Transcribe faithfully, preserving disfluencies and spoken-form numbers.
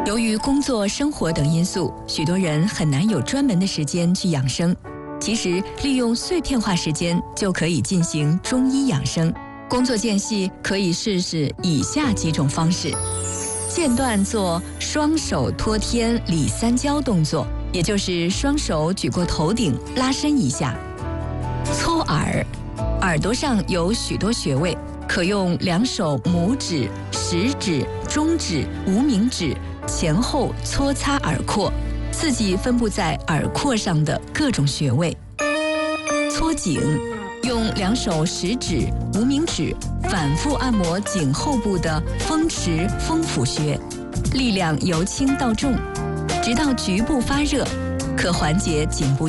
由于工作、生活等因素，许多人很难有专门的时间去养生。其实，利用碎片化时间就可以进行中医养生。工作间隙可以试试以下几种方式：间断做双手托天理三焦动作，也就是双手举过头顶，拉伸一下。搓耳，耳朵上有许多穴位，可用两手拇指、食指、中指、无名指前后搓擦耳廓，刺激分布在耳廓上的各种穴位。搓颈，用两手食指、无名指反复按摩颈后部的风池、风府穴，力量由轻到重，直到局部发热，可缓解颈部